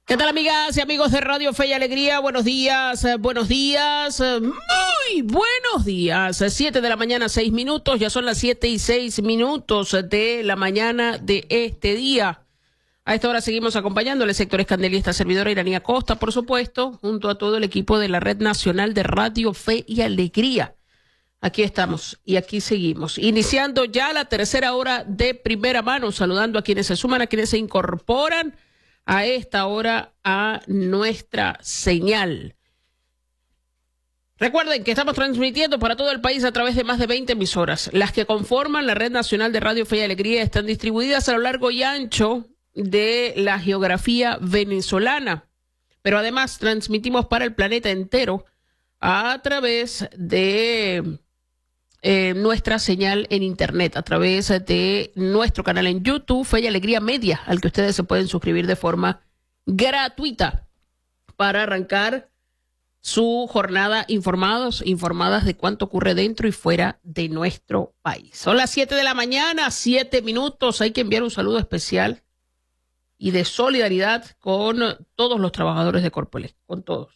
¿Qué tal, amigas y amigos de Radio Fe y Alegría? Buenos días, muy buenos días. 7 de la mañana, 6 minutos, ya son las 7:06 de la mañana de este día. A esta hora seguimos acompañándole, Sector Escandel y esta servidora Iranía Costa, por supuesto, junto a todo el equipo de la Red Nacional de Radio Fe y Alegría. Aquí estamos y aquí seguimos, iniciando ya la tercera hora de primera mano, saludando a quienes se suman, a quienes se incorporan a esta hora a nuestra señal. Recuerden que estamos transmitiendo para todo el país a través de más de 20 emisoras. Las que conforman la Red Nacional de Radio Fe y Alegría están distribuidas a lo largo y ancho de la geografía venezolana. Pero además transmitimos para el planeta entero a través de nuestra señal en internet, a través de nuestro canal en YouTube, Fe y Alegría Media, al que ustedes se pueden suscribir de forma gratuita para arrancar su jornada informadas de cuánto ocurre dentro y fuera de nuestro país. Son las 7 de la mañana, 7 minutos. Hay que enviar un saludo especial y de solidaridad con todos los trabajadores de Corpoelec, con todos.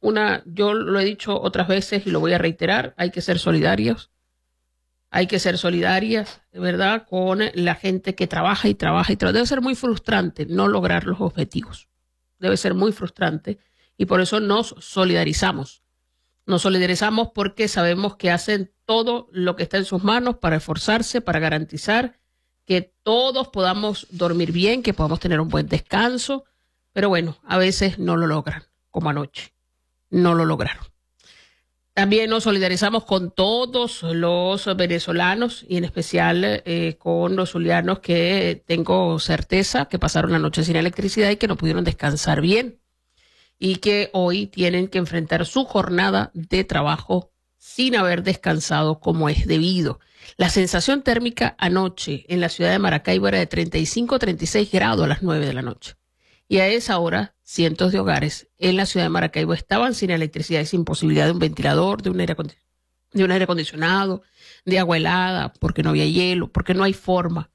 Yo lo he dicho otras veces y lo voy a reiterar, hay que ser solidarios. Hay que ser solidarias, de verdad, con la gente que trabaja y trabaja y trabaja. Debe ser muy frustrante no lograr los objetivos. Debe ser muy frustrante y por eso nos solidarizamos. Nos solidarizamos porque sabemos que hacen todo lo que está en sus manos para esforzarse, para garantizar que todos podamos dormir bien, que podamos tener un buen descanso. Pero bueno, a veces no lo logran, como anoche. No lo lograron. También nos solidarizamos con todos los venezolanos y en especial con los zulianos que tengo certeza que pasaron la noche sin electricidad y que no pudieron descansar bien y que hoy tienen que enfrentar su jornada de trabajo sin haber descansado como es debido. La sensación térmica anoche en la ciudad de Maracaibo era de 35-36 grados a las 9 de la noche. Y a esa hora, cientos de hogares en la ciudad de Maracaibo estaban sin electricidad y sin posibilidad de un ventilador, de un aire acondicionado, de agua helada, porque no había hielo, porque no hay forma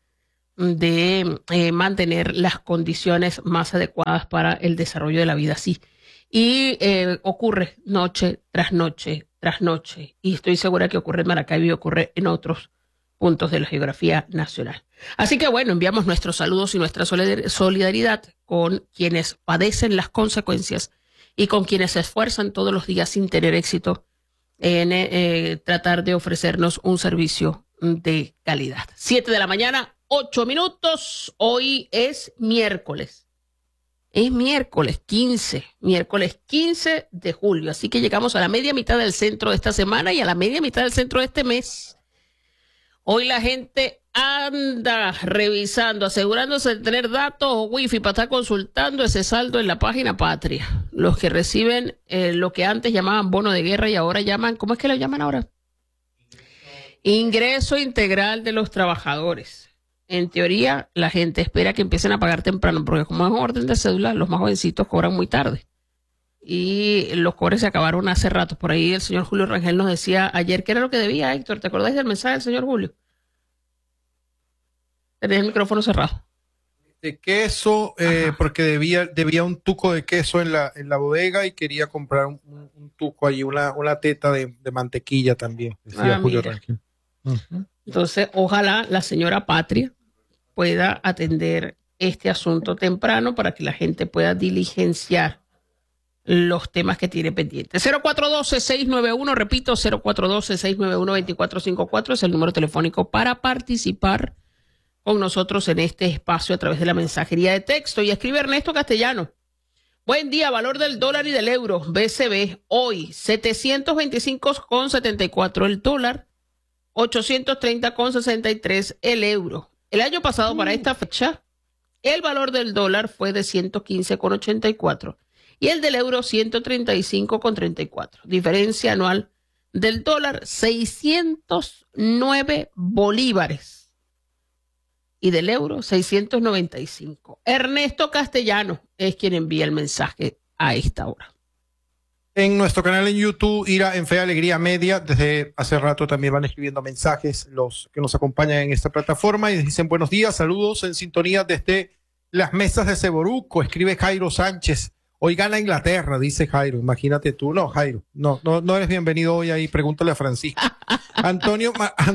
de mantener las condiciones más adecuadas para el desarrollo de la vida así. Y ocurre noche tras noche tras noche. Y estoy segura que ocurre en Maracaibo y ocurre en otros puntos de la geografía nacional. Así que bueno, enviamos nuestros saludos y nuestra solidaridad con quienes padecen las consecuencias y con quienes se esfuerzan todos los días sin tener éxito en tratar de ofrecernos un servicio de calidad. 7 de la mañana, 8 minutos. Hoy es miércoles. Es miércoles 15 de julio. Así que llegamos a la media mitad del centro de esta semana y a la media mitad del centro de este mes. Hoy la gente anda revisando, asegurándose de tener datos o wifi para estar consultando ese saldo en la página Patria. Los que reciben lo que antes llamaban bono de guerra y ahora llaman, ¿cómo es que lo llaman ahora? Ingreso integral de los trabajadores. En teoría, la gente espera que empiecen a pagar temprano, porque como es orden de cédula, los más jovencitos cobran muy tarde. Y los cobres se acabaron hace rato. Por ahí el señor Julio Rangel nos decía ayer qué era lo que debía, Héctor. ¿Te acordás del mensaje del señor Julio? Tenés el micrófono cerrado. De queso, porque debía un tuco de queso en la bodega y quería comprar un tuco allí, una teta de mantequilla también, decía Julio Rangel. Entonces, ojalá la señora Patria pueda atender este asunto temprano para que la gente pueda diligenciar los temas que tiene pendientes. 0412-691, repito, 0412-691-2454 es el número telefónico para participar con nosotros en este espacio a través de la mensajería de texto. Y escribe Ernesto Castellano. Buen día, valor del dólar y del euro. BCB, hoy 725,74 el dólar, 830,63 el euro. El año pasado para esta fecha, el valor del dólar fue de 115,84 y el del euro 135,34. Diferencia anual del dólar 609 bolívares y del euro 695. Ernesto Castellano es quien envía el mensaje a esta hora. En nuestro canal en YouTube, Ira en Fe Alegría Media, desde hace rato también van escribiendo mensajes los que nos acompañan en esta plataforma y dicen buenos días, saludos en sintonía desde las mesas de Seboruco, escribe Jairo Sánchez. Hoy gana Inglaterra, dice Jairo. Imagínate tú. No, Jairo, no eres bienvenido hoy ahí. Pregúntale a Francisco. Antonio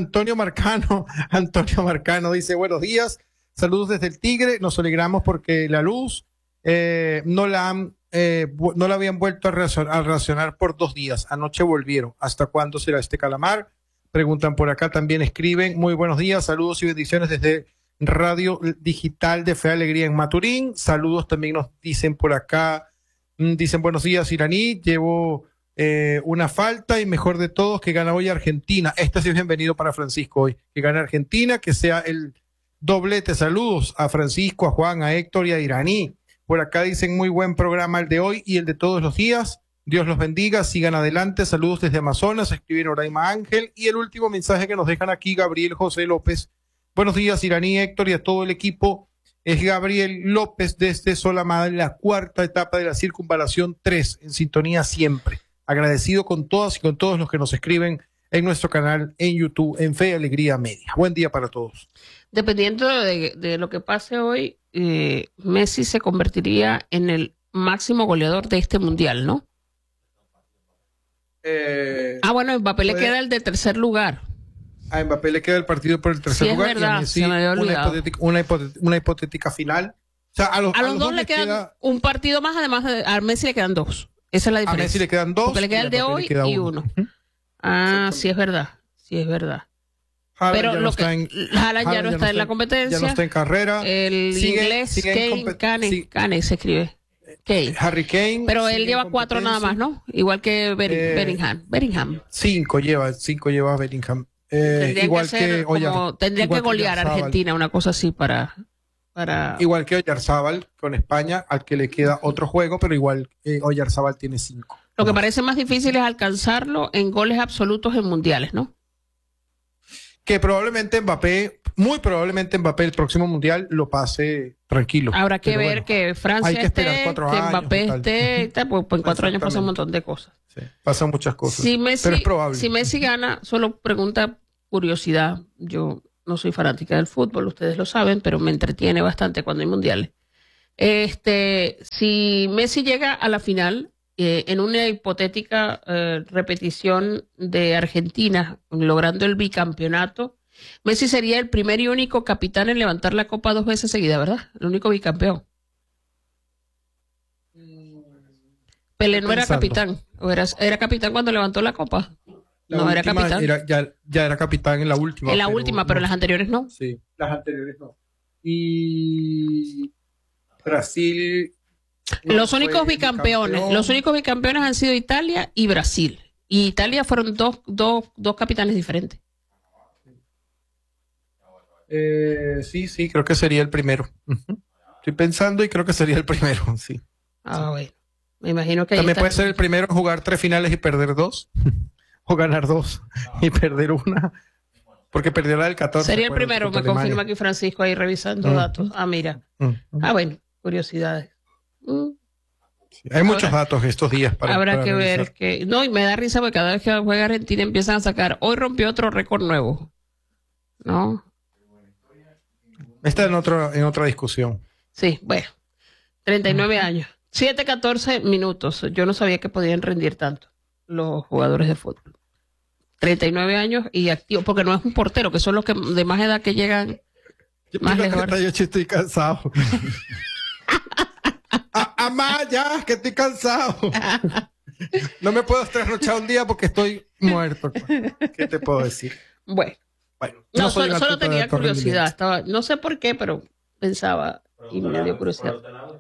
Marcano dice, buenos días. Saludos desde el Tigre. Nos alegramos porque la luz no la habían vuelto a racionar por 2 días. Anoche volvieron. ¿Hasta cuándo será este calamar? Preguntan por acá, también escriben. Muy buenos días, saludos y bendiciones desde Radio Digital de Fe y Alegría en Maturín. Saludos también nos dicen por acá. Dicen buenos días, Iraní. Llevo una falta y mejor de todos que gana hoy Argentina. Este sí es bienvenido para Francisco hoy. Que gane Argentina, que sea el doblete. Saludos a Francisco, a Juan, a Héctor y a Iraní. Por acá dicen muy buen programa el de hoy y el de todos los días. Dios los bendiga, sigan adelante. Saludos desde Amazonas, escriben Oraima Ángel. Y el último mensaje que nos dejan aquí, Gabriel José López. Buenos días, Iraní, Héctor y a todo el equipo. Es Gabriel López desde Solamada en la 4ª etapa de la Circunvalación 3, en sintonía siempre. Agradecido con todas y con todos los que nos escriben en nuestro canal en YouTube, en Fe y Alegría Media. Buen día para todos. Dependiendo de lo que pase hoy, Messi se convertiría en el máximo goleador de este mundial, ¿no? Bueno, Mbappé le queda el de tercer lugar. A Mbappé le queda el partido por el tercer lugar. Verdad, y a Messi una hipotética final. O sea, a los dos le queda un partido más, además a Messi le quedan 2. Esa es la diferencia. A Messi le quedan 2. Porque le queda el de hoy y uno. Sí es verdad. Pero Haaland ya no está en la competencia. Ya no está en carrera. El inglés Kane se escribe. Harry Kane. Pero él lleva 4 nada más, ¿no? Igual que Bellingham. 5 lleva Bellingham. Tendría que golear a Argentina, una cosa así para igual que Oyarzábal con España, al que le queda otro juego, pero igual Oyarzábal tiene 5. Lo que parece más difícil es alcanzarlo en goles absolutos en mundiales, ¿no? Que muy probablemente Mbappé el próximo mundial lo pase tranquilo. Habrá que ver que Francia esté, que Mbappé esté, pues en 4 años pasa un montón de cosas. Sí, pasan muchas cosas, pero es probable. Si Messi gana, solo pregunta curiosidad, yo no soy fanática del fútbol, ustedes lo saben, pero me entretiene bastante cuando hay mundiales. Si Messi llega a la final, en una hipotética repetición de Argentina, logrando el bicampeonato, Messi sería el primer y único capitán en levantar la copa 2 veces seguidas, ¿verdad? El único bicampeón. Pelé no era capitán, o era capitán cuando levantó la copa. Era capitán. Ya era capitán en la última. En la última, pero en las anteriores no. Sí, las anteriores no. Y Brasil. Los únicos bicampeones han sido Italia y Brasil. Y Italia fueron dos capitanes diferentes. Sí, creo que sería el primero. Estoy pensando y creo que sería el primero, sí. Bueno. Me imagino que también puede ser el primero en jugar 3 finales y perder 2. O ganar 2 y perder 1. Porque perdió la del 14. Sería el primero, me confirma aquí Francisco ahí revisando datos. Mira. Bueno, curiosidades. Sí, hay muchos datos estos días habrá que ver que. No, y me da risa porque cada vez que juega Argentina empiezan a sacar. Hoy rompió otro récord nuevo. ¿No? Está en otra discusión. Sí, bueno. 39 años. 7:14 minutos. Yo no sabía que podían rendir tanto los jugadores de fútbol. 39 años y activo, porque no es un portero, que son los que de más edad que llegan más lejos. Yo estoy cansado. Ya, que estoy cansado. No me puedo trasnochar un día porque estoy muerto. ¿Qué te puedo decir? Bueno, no solo tenía curiosidad. No sé por qué, pero pensaba y me dio curiosidad.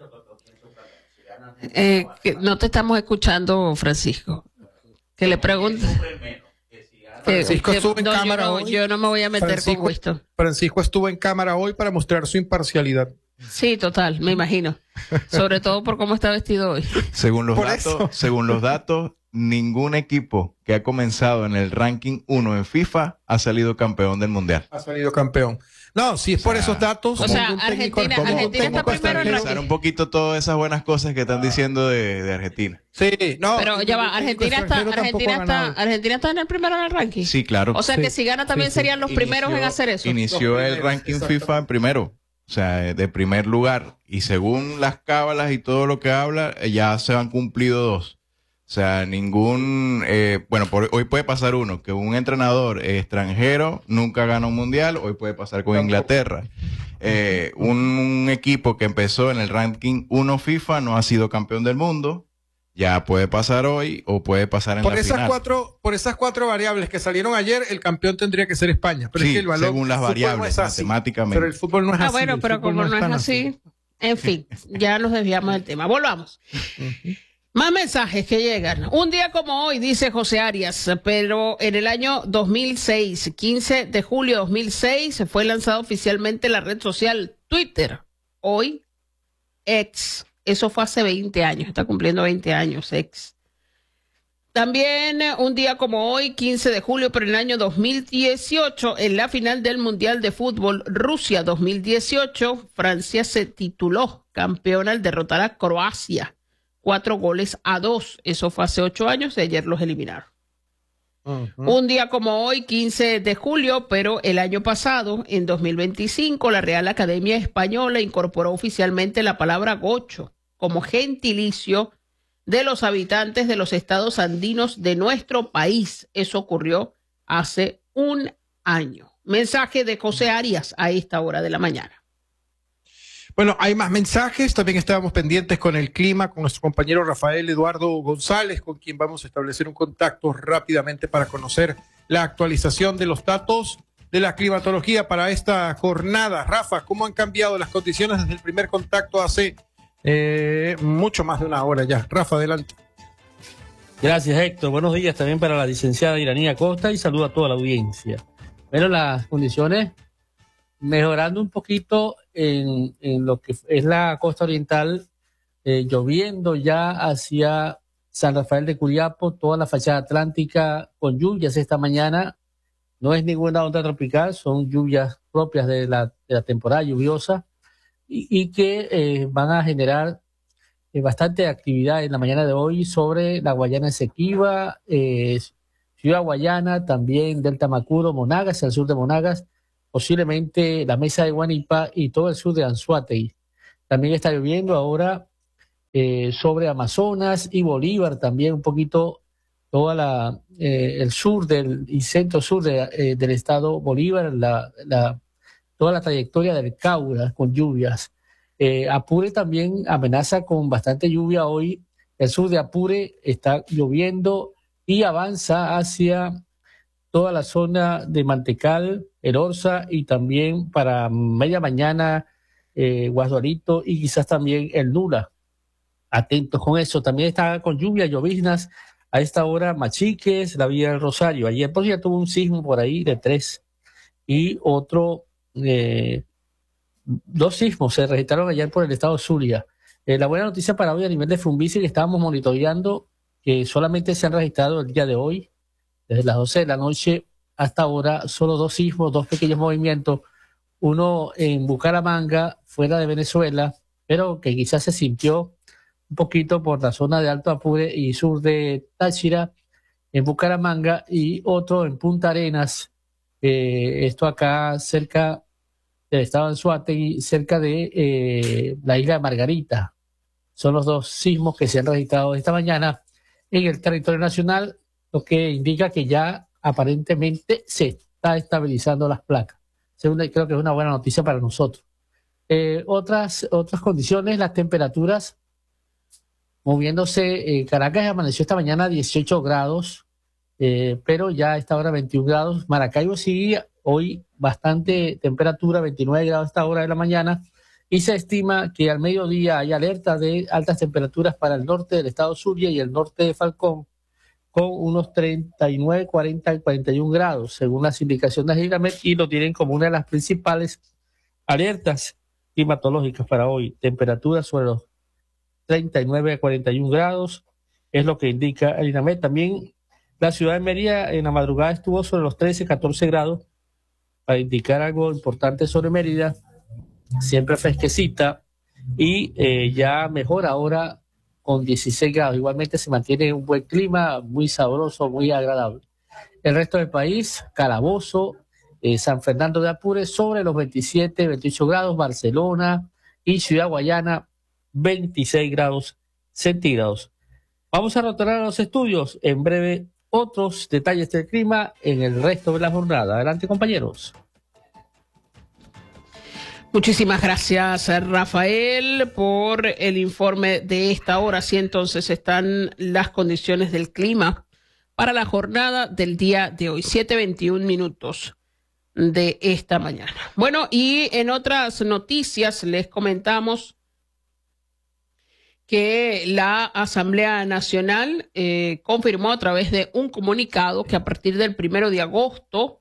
Que no te estamos escuchando, Francisco. Que le pregunte. Francisco estuvo en cámara hoy. Yo no me voy a meter con esto. Francisco estuvo en cámara hoy para mostrar su imparcialidad. Sí, total, me imagino. Sobre todo por cómo está vestido hoy. Según los datos, ningún equipo que ha comenzado en el ranking 1 en FIFA ha salido campeón del mundial. Ha salido campeón. No, si es por esos datos. O sea, Argentina está primero en ranking. Un poquito todas esas buenas cosas que están diciendo de Argentina. Sí, no. Pero ya va, Argentina está en el primero en el ranking. Sí, claro. O sea que si gana también serían los primeros en hacer eso. Inició el ranking FIFA en primero. o sea, de primer lugar. Y según las cábalas y todo lo que habla, ya se han cumplido 2. O sea, hoy puede pasar uno, que un entrenador extranjero nunca gana un mundial, hoy puede pasar con Inglaterra. Un equipo que empezó en el ranking 1 FIFA no ha sido campeón del mundo, ya puede pasar hoy o puede pasar en la final. Por esas 4 variables que salieron ayer, el campeón tendría que ser España. Pero sí, es que el valor, según las variables, no matemáticamente. Pero el fútbol no es así. Bueno, pero como no es así, en fin, ya nos desviamos del tema. Volvamos. Más mensajes que llegan. Un día como hoy, dice José Arias, pero en el año 2006, 15 de julio de 2006, fue lanzada oficialmente la red social Twitter. Hoy, X. Eso fue hace 20 años, está cumpliendo 20 años, X. También un día como hoy, 15 de julio, pero en el año 2018, en la final del Mundial de Fútbol Rusia 2018, Francia se tituló campeona al derrotar a Croacia 4-2. Eso fue hace 8 años y ayer los eliminaron. Un día como hoy, 15 de julio, pero el año pasado, en 2025, la Real Academia Española incorporó oficialmente la palabra gocho como gentilicio de los habitantes de los estados andinos de nuestro país. Eso ocurrió hace un año. Mensaje de José Arias a esta hora de la mañana. Bueno, hay más mensajes. También estábamos pendientes con el clima, con nuestro compañero Rafael Eduardo González, con quien vamos a establecer un contacto rápidamente para conocer la actualización de los datos de la climatología para esta jornada. Rafa, ¿cómo han cambiado las condiciones desde el primer contacto hace mucho más de una hora ya? Rafa, adelante. Gracias, Héctor. Buenos días también para la licenciada Iranía Costa y saludo a toda la audiencia. Bueno, las condiciones mejorando un poquito en lo que es la costa oriental, lloviendo ya hacia San Rafael de Curiapo, toda la fachada atlántica con lluvias esta mañana. No es ninguna onda tropical, son lluvias propias de la temporada lluviosa y que van a generar bastante actividad en la mañana de hoy sobre la Guayana Esequiba, Ciudad Guayana, también Delta Macuro, Monagas, el sur de Monagas, posiblemente la mesa de Guanipa y todo el sur de Anzoátegui. También está lloviendo ahora sobre Amazonas y Bolívar, también un poquito toda el sur y centro sur del estado Bolívar, toda la trayectoria del Caura con lluvias. Apure también amenaza con bastante lluvia hoy. El sur de Apure está lloviendo y avanza hacia toda la zona de Mantecal, El Orza y también para media mañana Guasduarito y quizás también el Nula. Atentos con eso. También está con lluvia, lloviznas a esta hora Machiques, la Villa del Rosario. Ayer por ya tuvo un sismo por ahí de 3 y otro 2 sismos se registraron ayer por el estado Zulia. La buena noticia para hoy a nivel de Fumbici que estábamos monitoreando, que solamente se han registrado el día de hoy, desde las 12 de la noche hasta ahora, solo 2 sismos, 2 pequeños movimientos, uno en Bucaramanga, fuera de Venezuela, pero que quizás se sintió un poquito por la zona de Alto Apure y sur de Táchira, en Bucaramanga, y otro en Punta Arenas, esto acá cerca del estado de Anzoátegui, cerca de la isla de Margarita. Son los 2 sismos que se han registrado esta mañana en el territorio nacional, lo que indica que ya aparentemente se está estabilizando las placas. Creo que es una buena noticia para nosotros. Otras condiciones, las temperaturas moviéndose. Caracas amaneció esta mañana a 18 grados, pero ya a esta hora 21 grados. Maracaibo sigue hoy bastante temperatura, 29 grados a esta hora de la mañana, y se estima que al mediodía hay alerta de altas temperaturas para el norte del estado Zulia y el norte de Falcón, con unos 39, 40 y 41 grados, según las indicaciones de Hidromet, y lo tienen como una de las principales alertas climatológicas para hoy. Temperaturas sobre los 39 a 41 grados, es lo que indica el INAMED. También la ciudad de Mérida en la madrugada estuvo sobre los 13, 14 grados, para indicar algo importante sobre Mérida, siempre fresquecita, y ya mejor ahora con 16 grados. Igualmente se mantiene un buen clima, muy sabroso, muy agradable. El resto del país, Calabozo San Fernando de Apure sobre los 27, 28 grados, Barcelona y Ciudad Guayana 26 grados centígrados. Vamos a retornar a los estudios. En breve, otros detalles del clima en el resto de la jornada. Adelante, compañeros. Muchísimas gracias, Rafael, por el informe de esta hora. Así entonces están las condiciones del clima para la jornada del día de hoy, 7:21 minutos de esta mañana. Bueno, y en otras noticias les comentamos que la Asamblea Nacional confirmó a través de un comunicado que a partir del 1 de agosto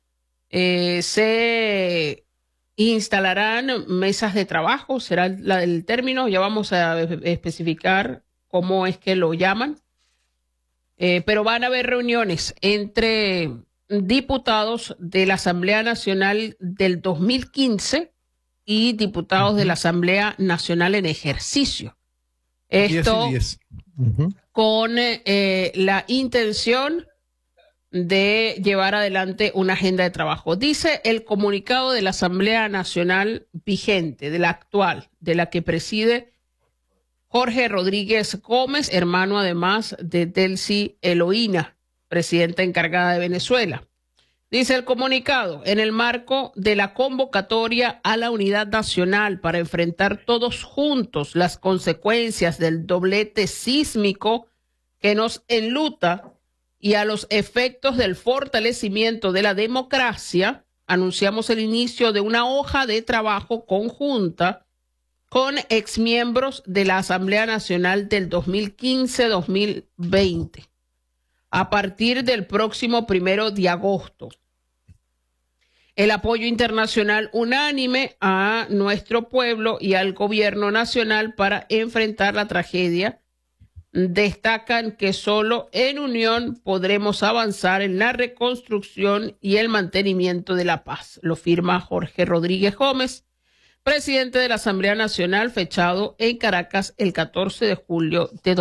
se instalarán mesas de trabajo, será el término, ya vamos a especificar cómo es que lo llaman, pero van a haber reuniones entre diputados de la Asamblea Nacional del 2015 y diputados de la Asamblea Nacional en ejercicio. Esto 10 y 10. con la intención de llevar adelante una agenda de trabajo. Dice el comunicado de la Asamblea Nacional vigente, de la actual, de la que preside Jorge Rodríguez Gómez, hermano además de Delcy Eloína, presidenta encargada de Venezuela. Dice el comunicado, en el marco de la convocatoria a la unidad nacional para enfrentar todos juntos las consecuencias del doblete sísmico que nos enluta y a los efectos del fortalecimiento de la democracia, anunciamos el inicio de una hoja de trabajo conjunta con exmiembros de la Asamblea Nacional del 2015-2020 a partir del próximo 1 de agosto. El apoyo internacional unánime a nuestro pueblo y al gobierno nacional para enfrentar la tragedia. Destacan que solo en unión podremos avanzar en la reconstrucción y el mantenimiento de la paz. Lo firma Jorge Rodríguez Gómez, presidente de la Asamblea Nacional, fechado en Caracas el 14 de julio de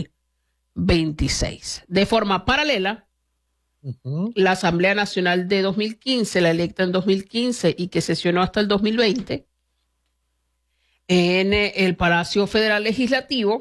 2026. De forma paralela, la Asamblea Nacional de 2015, la electa en 2015 y que sesionó hasta el 2020, en el Palacio Federal Legislativo,